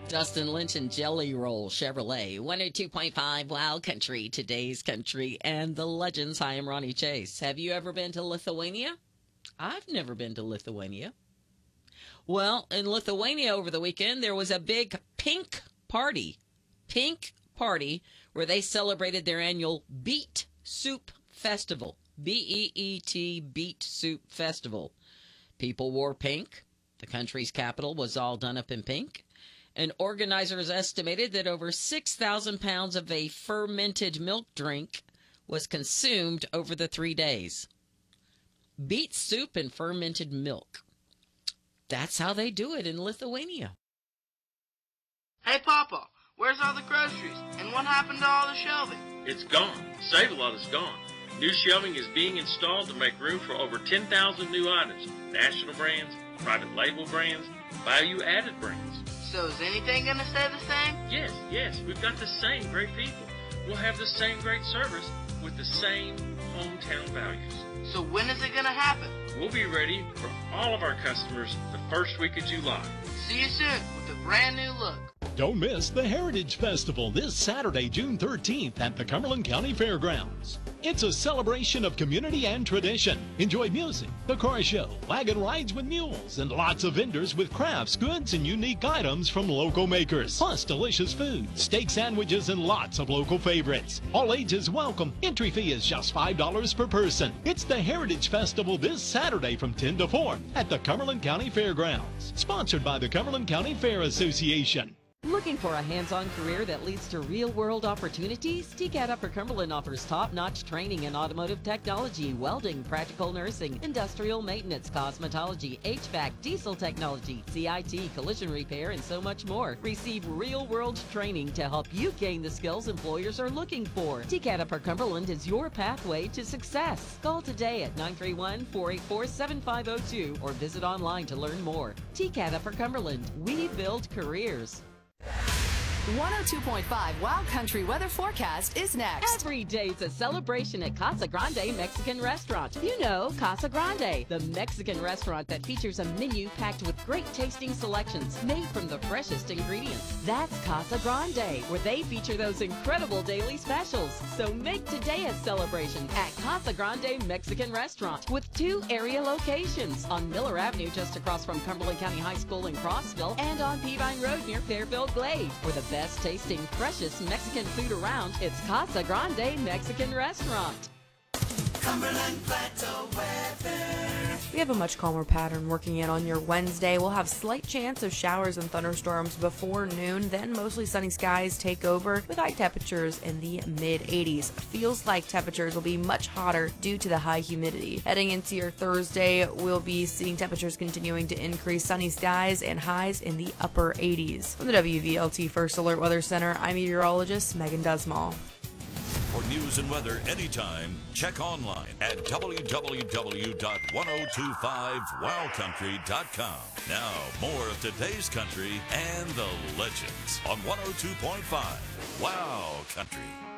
Dustin Lynch and Jelly Roll Chevrolet, 102.5 Wild Country, today's country, and the legends. Hi, I'm Ronnie Chase. Have you ever been to Lithuania? I've never been to Lithuania. Well, in Lithuania over the weekend, there was a big pink party, where they celebrated their annual Beet Soup Festival, B-E-E-T, Beet Soup Festival. People wore pink. The country's capital was all done up in pink. And organizers estimated that over 6,000 pounds of a fermented milk drink was consumed over the 3 days. Beet soup and fermented milk. That's how they do it in Lithuania. Hey, Papa, where's all the groceries? And what happened to all the shelving? It's gone. Save-A-Lot is gone. New shelving is being installed to make room for over 10,000 new items. National brands, private label brands, value-added brands. So is anything going to stay the same? Yes. We've got the same great people. We'll have the same great service with the same hometown values. So when is it going to happen? We'll be ready for all of our customers the first week of July. See you soon with a brand new look. Don't miss the Heritage Festival this Saturday, June 13th at the Cumberland County Fairgrounds. It's a celebration of community and tradition. Enjoy music, the car show, wagon rides with mules, and lots of vendors with crafts, goods, and unique items from local makers. Plus delicious food, steak sandwiches, and lots of local favorites. All ages welcome. Entry fee is just $5 per person. It's the Heritage Festival this Saturday from 10 to 4 at the Cumberland County Fairgrounds. Sponsored by the Cumberland County Fair Association. Looking for a hands-on career that leads to real-world opportunities? TCAT Upper Cumberland offers top-notch training in automotive technology, welding, practical nursing, industrial maintenance, cosmetology, HVAC, diesel technology, CIT, collision repair, and so much more. Receive real-world training to help you gain the skills employers are looking for. TCAT Upper Cumberland is your pathway to success. Call today at 931-484-7502 or visit online to learn more. TCAT Upper Cumberland. We build careers. 102.5 Wild Country weather forecast is next. Every day's a celebration at Casa Grande Mexican Restaurant. You know Casa Grande, the Mexican restaurant that features a menu packed with great tasting selections made from the freshest ingredients. That's Casa Grande, where they feature those incredible daily specials. So make today a celebration at Casa Grande Mexican Restaurant with 2 area locations on Miller Avenue just across from Cumberland County High School in Crossville and on Peavine Road near Fairfield Glade. For the best tasting, freshest Mexican food around, it's Casa Grande Mexican Restaurant. Cumberland Plateau weather. We have a much calmer pattern working in on your Wednesday. We'll have slight chance of showers and thunderstorms before noon, then mostly sunny skies take over with high temperatures in the mid-80s. Feels like temperatures will be much hotter due to the high humidity. Heading into your Thursday, we'll be seeing temperatures continuing to increase, sunny skies and highs in the upper 80s. From the WVLT First Alert Weather Center, I'm meteorologist Megan Dusmall. For news and weather anytime, check online at www.1025wildcountry.com. Now, more of today's country and the legends on 102.5 Wow Country.